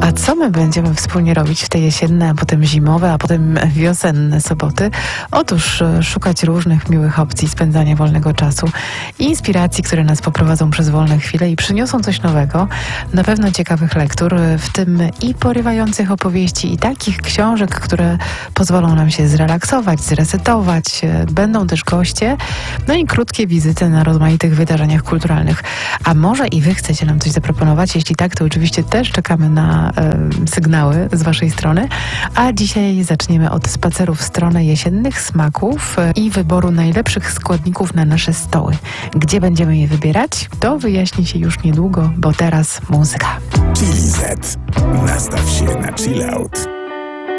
A co my będziemy wspólnie robić w te jesienne, a potem zimowe, a potem wiosenne soboty? Otóż szukać różnych miłych opcji spędzania wolnego czasu i inspiracji, które nas poprowadzą przez wolne chwile i przyniosą coś nowego. Na pewno ciekawych lektur, w tym i porywających opowieści, i takich książek, które pozwolą nam się zrelaksować, zresetować. Będą też goście, no i krótkie wizyty na rozmaitych wydarzeniach kulturalnych. A może i wy chcecie nam coś zaproponować? Jeśli tak, to oczywiście też czekamy na sygnały z waszej strony. A dzisiaj zaczniemy od spaceru w stronę jesiennych smaków i wyboru najlepszych składników na nasze stoły. Gdzie będziemy je wybierać? To wyjaśni się już niedługo, bo teraz muzyka. Chili Z. Nastaw się na chill out.